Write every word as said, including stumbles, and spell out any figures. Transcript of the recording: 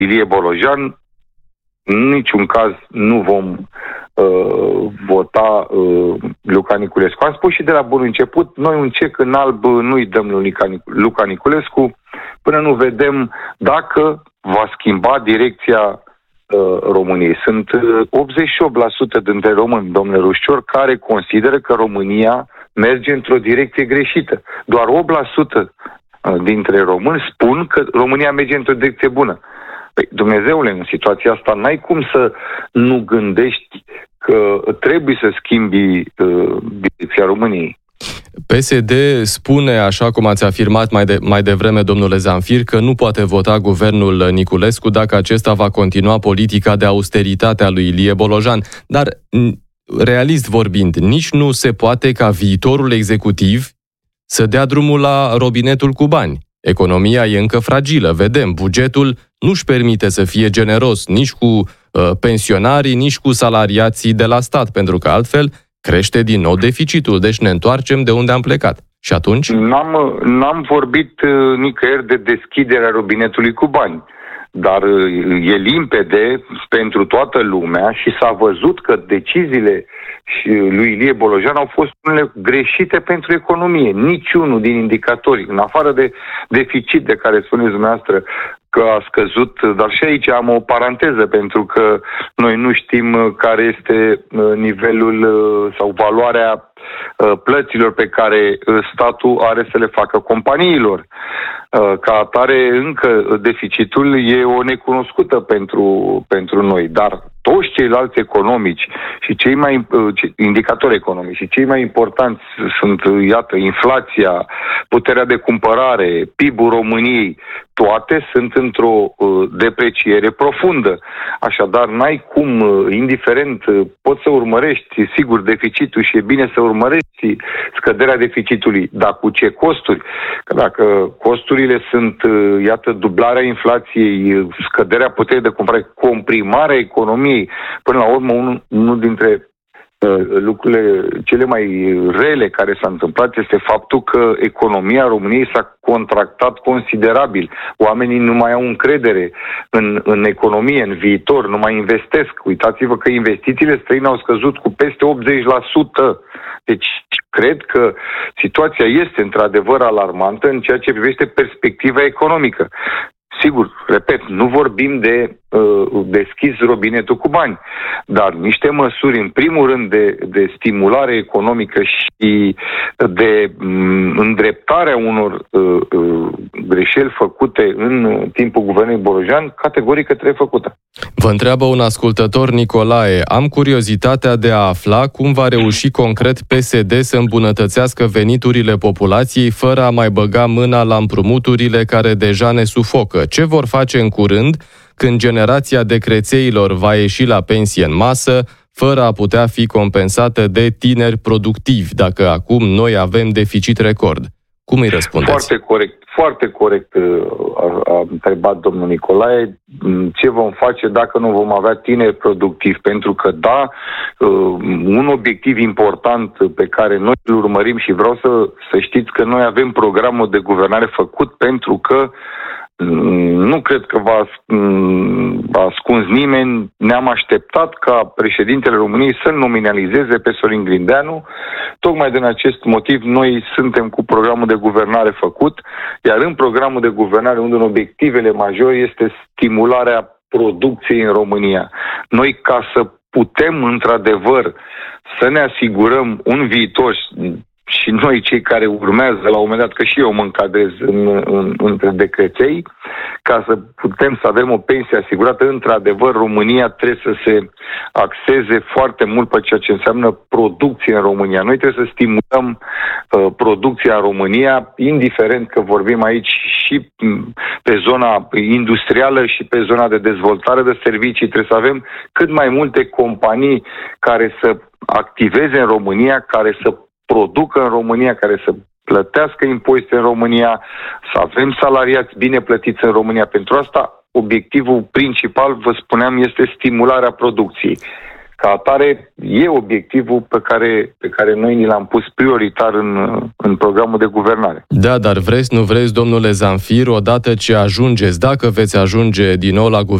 Ilie Bolojan, în niciun caz nu vom uh, vota uh, Luca Niculescu. Am spus și de la bun început, noi un cec în alb nu-i dăm lui Luca Niculescu până nu vedem dacă va schimba direcția uh, României. Sunt uh, optzeci și opt la sută dintre români, domnule Rușcior, care consideră că România merge într-o direcție greșită. Doar opt la sută dintre români spun că România merge într-o direcție bună. Păi, Dumnezeule, în situația asta n-ai cum să nu gândești că trebuie să schimbi uh, direcția României. P S D spune, așa cum ați afirmat mai, de, mai devreme, domnule Zamfir, că nu poate vota guvernul Niculescu dacă acesta va continua politica de austeritate a lui Ilie Bolojan. Dar, realist vorbind, nici nu se poate ca viitorul executiv să dea drumul la robinetul cu bani. Economia e încă fragilă, vedem, bugetul nu-și permite să fie generos nici cu uh, pensionarii, nici cu salariații de la stat, pentru că altfel crește din nou deficitul, deci ne întoarcem de unde am plecat. Și atunci? N-am, n-am vorbit uh, nicăieri de deschiderea robinetului cu bani, dar uh, e limpede pentru toată lumea și s-a văzut că deciziile și lui Ilie Bolojan au fost unele greșite pentru economie. Niciunul din indicatori, în afară de deficit de care spuneți dumneavoastră că a scăzut, dar și aici am o paranteză, pentru că noi nu știm care este nivelul sau valoarea plăților pe care statul are să le facă companiilor. Ca atare, încă deficitul e o necunoscută pentru, pentru noi, dar toți ceilalți economici și cei mai indicatori economici și cei mai importanți sunt, iată, inflația, puterea de cumpărare, P I B-ul României, toate sunt într-o uh, depreciere profundă. Așadar, n-ai cum, uh, indiferent, uh, poți să urmărești, sigur, deficitul și e bine să urmărești scăderea deficitului, dar cu ce costuri? Că dacă costurile sunt, uh, iată, dublarea inflației, uh, scăderea puterii de cumpărare, comprimarea economiei, până la urmă, unul, unul dintre lucrurile cele mai rele care s-a întâmplat este faptul că economia României s-a contractat considerabil. Oamenii nu mai au încredere în, în economie, în viitor, nu mai investesc. Uitați-vă că investițiile străine au scăzut cu peste optzeci la sută. Deci, cred că situația este într-adevăr alarmantă în ceea ce privește perspectiva economică. Sigur, repet, nu vorbim de uh, deschis robinetul cu bani, dar niște măsuri, în primul rând, de, de stimulare economică și de um, îndreptarea unor uh, uh, greșeli făcute în timpul guvernului Bolojan, categorică trebuie făcută. Vă întreabă un ascultător, Nicolae, am curiozitatea de a afla cum va reuși concret P S D să îmbunătățească veniturile populației fără a mai băga mâna la împrumuturile care deja ne sufocă. Ce vor face în curând când generația decrețeilor va ieși la pensie în masă, fără a putea fi compensată de tineri productivi, dacă acum noi avem deficit record? Cum îi răspundeți? Foarte corect, foarte corect a, a întrebat domnul Nicolae. Ce vom face dacă nu vom avea tineri productivi? Pentru că, da, un obiectiv important pe care noi îl urmărim și vreau să, să știți că noi avem programul de guvernare făcut pentru că nu cred că v-a, v-a ascuns nimeni. Ne-am așteptat ca președintele României să-l nominalizeze pe Sorin Grindeanu. Tocmai din acest motiv noi suntem cu programul de guvernare făcut, iar în programul de guvernare, unul din obiectivele majore este stimularea producției în România. Noi, ca să putem într-adevăr să ne asigurăm un viitor, și noi cei care urmează la un moment dat, că și eu mă încadrez în, în, între decreței, ca să putem să avem o pensie asigurată, într-adevăr România trebuie să se axeze foarte mult pe ceea ce înseamnă producție în România. Noi trebuie să stimulăm uh, producția în România, indiferent că vorbim aici și pe zona industrială și pe zona de dezvoltare de servicii. Trebuie să avem cât mai multe companii care să activeze în România, care să producă în România, care să plătească impozite în România, să avem salariați bine plătiți în România. Pentru asta, obiectivul principal, vă spuneam, este stimularea producției. Ca atare, e obiectivul pe care, pe care noi ni l-am pus prioritar în, în programul de guvernare. Da, dar vreți, nu vreți, domnule Zamfir, odată ce ajungeți, dacă veți ajunge din nou la guvern,